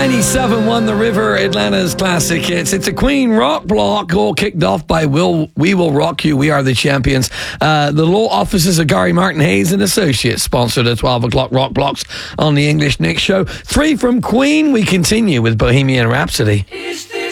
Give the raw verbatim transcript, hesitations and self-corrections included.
ninety-seven one The River, Atlanta's classic hits. It's a Queen rock block, all kicked off by Will We Will Rock You, We Are the Champions. Uh, the law offices of Gary Martin Hayes and Associates sponsored the twelve o'clock rock blocks on the English Nick Show. Three from Queen. We continue with Bohemian Rhapsody.